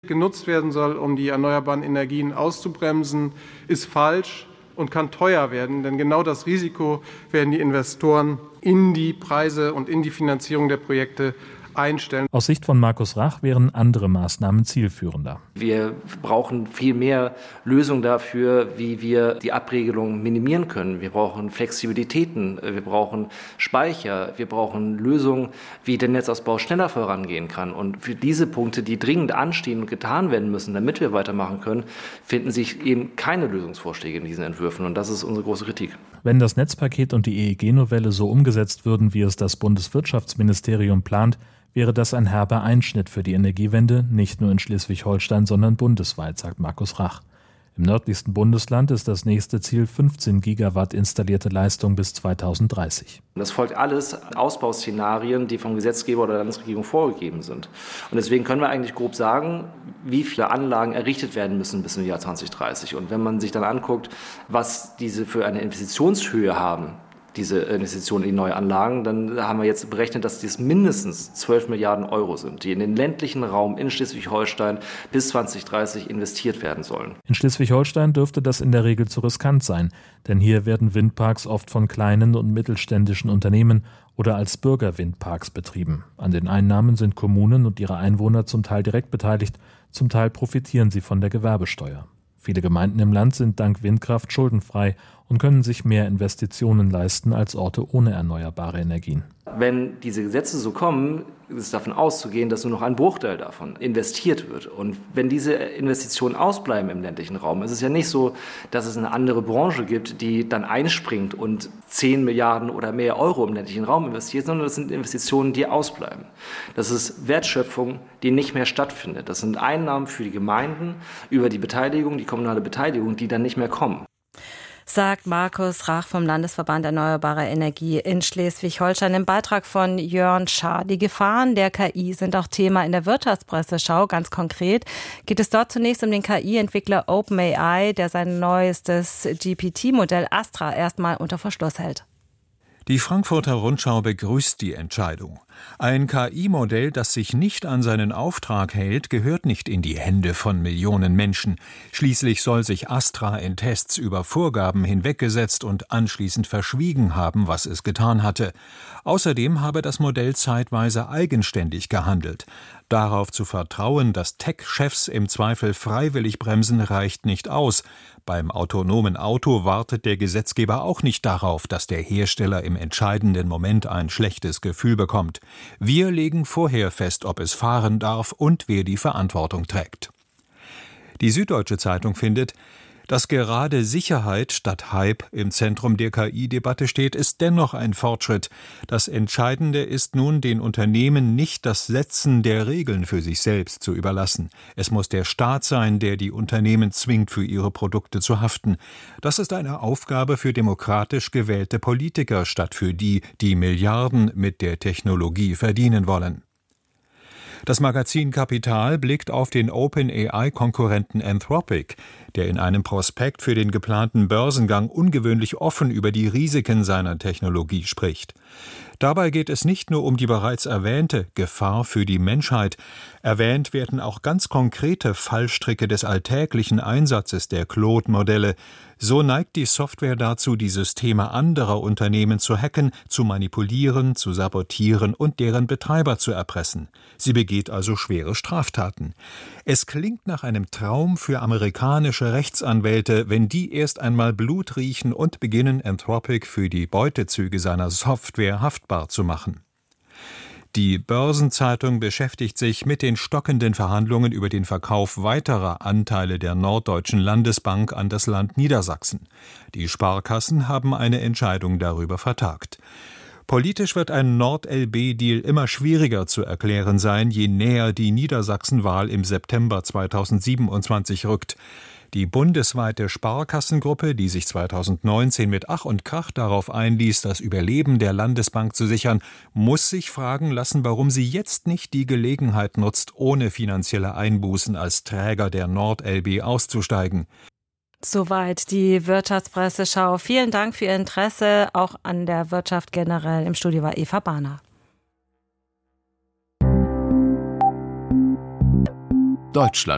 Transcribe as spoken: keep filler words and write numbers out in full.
genutzt werden soll, um die erneuerbaren Energien auszubremsen, ist falsch und kann teuer werden. Denn genau das Risiko werden die Investoren in die Preise und in die Finanzierung der Projekte einstellen. Aus Sicht von Markus Rach wären andere Maßnahmen zielführender. Wir brauchen viel mehr Lösungen dafür, wie wir die Abregelung minimieren können. Wir brauchen Flexibilitäten, wir brauchen Speicher, wir brauchen Lösungen, wie der Netzausbau schneller vorangehen kann. Und für diese Punkte, die dringend anstehen und getan werden müssen, damit wir weitermachen können, finden sich eben keine Lösungsvorschläge in diesen Entwürfen. Und das ist unsere große Kritik. Wenn das Netzpaket und die E E G-Novelle so umgesetzt würden, wie es das Bundeswirtschaftsministerium plant, wäre das ein herber Einschnitt für die Energiewende, nicht nur in Schleswig-Holstein, sondern bundesweit, sagt Markus Rach. Im nördlichsten Bundesland ist das nächste Ziel fünfzehn Gigawatt installierte Leistung bis zweitausenddreißig. Das folgt alles Ausbauszenarien, die vom Gesetzgeber oder der Landesregierung vorgegeben sind. Und deswegen können wir eigentlich grob sagen, wie viele Anlagen errichtet werden müssen bis zum Jahr zweitausenddreißig. Und wenn man sich dann anguckt, was diese für eine Investitionshöhe haben, diese Investitionen in neue Anlagen, dann haben wir jetzt berechnet, dass dies mindestens zwölf Milliarden Euro sind, die in den ländlichen Raum in Schleswig-Holstein bis zweitausenddreißig investiert werden sollen. In Schleswig-Holstein dürfte das in der Regel zu riskant sein, denn hier werden Windparks oft von kleinen und mittelständischen Unternehmen oder als Bürgerwindparks betrieben. An den Einnahmen sind Kommunen und ihre Einwohner zum Teil direkt beteiligt, zum Teil profitieren sie von der Gewerbesteuer. Viele Gemeinden im Land sind dank Windkraft schuldenfrei und können sich mehr Investitionen leisten als Orte ohne erneuerbare Energien. Wenn diese Gesetze so kommen, ist davon auszugehen, dass nur noch ein Bruchteil davon investiert wird. Und wenn diese Investitionen ausbleiben im ländlichen Raum, ist es ja nicht so, dass es eine andere Branche gibt, die dann einspringt und zehn Milliarden oder mehr Euro im ländlichen Raum investiert, sondern das sind Investitionen, die ausbleiben. Das ist Wertschöpfung, die nicht mehr stattfindet. Das sind Einnahmen für die Gemeinden über die Beteiligung, die kommunale Beteiligung, die dann nicht mehr kommen. Sagt Markus Rach vom Landesverband Erneuerbare Energie in Schleswig-Holstein im Beitrag von Jörn Schaar. Die Gefahren der K I sind auch Thema in der Wirtschaftspresseschau. Ganz konkret geht es dort zunächst um den K I-Entwickler OpenAI, der sein neuestes G P T-Modell Astra erstmal unter Verschluss hält. Die Frankfurter Rundschau begrüßt die Entscheidung. Ein K I-Modell, das sich nicht an seinen Auftrag hält, gehört nicht in die Hände von Millionen Menschen. Schließlich soll sich Astra in Tests über Vorgaben hinweggesetzt und anschließend verschwiegen haben, was es getan hatte. Außerdem habe das Modell zeitweise eigenständig gehandelt. Darauf zu vertrauen, dass Tech-Chefs im Zweifel freiwillig bremsen, reicht nicht aus. Beim autonomen Auto wartet der Gesetzgeber auch nicht darauf, dass der Hersteller im entscheidenden Moment ein schlechtes Gefühl bekommt. Wir legen vorher fest, ob es fahren darf und wer die Verantwortung trägt. Die Süddeutsche Zeitung findet, dass gerade Sicherheit statt Hype im Zentrum der K I-Debatte steht, ist dennoch ein Fortschritt. Das Entscheidende ist nun, den Unternehmen nicht das Setzen der Regeln für sich selbst zu überlassen. Es muss der Staat sein, der die Unternehmen zwingt, für ihre Produkte zu haften. Das ist eine Aufgabe für demokratisch gewählte Politiker statt für die, die Milliarden mit der Technologie verdienen wollen. Das Magazin Kapital blickt auf den OpenAI-Konkurrenten Anthropic, der in einem Prospekt für den geplanten Börsengang ungewöhnlich offen über die Risiken seiner Technologie spricht. Dabei geht es nicht nur um die bereits erwähnte Gefahr für die Menschheit. Erwähnt werden auch ganz konkrete Fallstricke des alltäglichen Einsatzes der Claude-Modelle. So neigt die Software dazu, die Systeme anderer Unternehmen zu hacken, zu manipulieren, zu sabotieren und deren Betreiber zu erpressen. Sie begeht also schwere Straftaten. Es klingt nach einem Traum für amerikanische Rechtsanwälte, wenn die erst einmal Blut riechen und beginnen, Anthropic für die Beutezüge seiner Software haftbar zu machen. Die Börsenzeitung beschäftigt sich mit den stockenden Verhandlungen über den Verkauf weiterer Anteile der Norddeutschen Landesbank an das Land Niedersachsen. Die Sparkassen haben eine Entscheidung darüber vertagt. Politisch wird ein Nord-L B-Deal immer schwieriger zu erklären sein, je näher die Niedersachsenwahl im September zweitausendsiebenundzwanzig rückt. Die bundesweite Sparkassengruppe, die sich zweitausendneunzehn mit Ach und Krach darauf einließ, das Überleben der Landesbank zu sichern, muss sich fragen lassen, warum sie jetzt nicht die Gelegenheit nutzt, ohne finanzielle Einbußen als Träger der Nord-L B auszusteigen. Soweit die Wirtschaftspresseschau. Vielen Dank für Ihr Interesse, auch an der Wirtschaft generell. Im Studio war Eva Bahner. Deutschland.